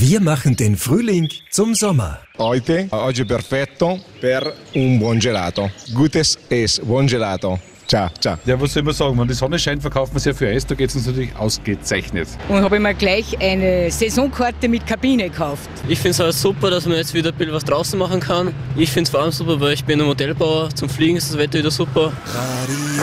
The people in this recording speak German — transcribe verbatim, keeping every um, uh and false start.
Wir machen den Frühling zum Sommer. Heute, oggi perfetto per un buon gelato. Gutes es, buon gelato. Ciao, ciao. Ja, was soll man sagen? Wenn die Sonne scheint, verkauft man sehr viel Eis. Da geht es uns natürlich ausgezeichnet. Und habe ich mir gleich eine Saisonkarte mit Kabine gekauft. Ich finde es halt super, dass man jetzt wieder ein bisschen was draußen machen kann. Ich finde es vor allem super, weil ich bin ein Modellbauer. Zum Fliegen ist das Wetter wieder super.